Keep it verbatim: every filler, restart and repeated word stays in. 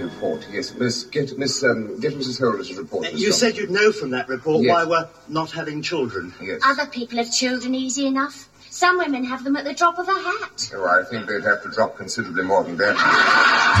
report, yes. Miss, get, Miss, um, get Missus Holder's report. Uh, you said you'd know from that report yes. why we're not having children. Yes. Other people have children easy enough. Some women have them at the drop of a hat. Oh, I think they'd have to drop considerably more than that.